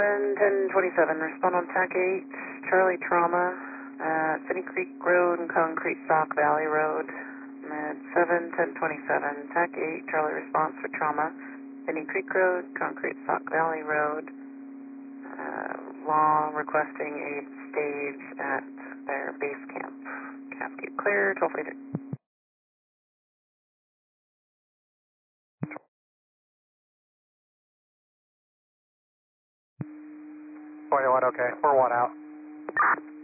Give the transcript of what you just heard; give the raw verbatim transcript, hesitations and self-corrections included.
ten twenty-seven, respond on TAC eight, Charlie Trauma, uh, City Creek Road and Concrete Sock Valley Road. Med seven ten twenty-seven, TAC eight, Charlie response for trauma, City Creek Road, Concrete Sock Valley Road. Uh, law requesting a stage at their base camp. Cascade clear, twelve forty-three. forty-one, okay, we're one out.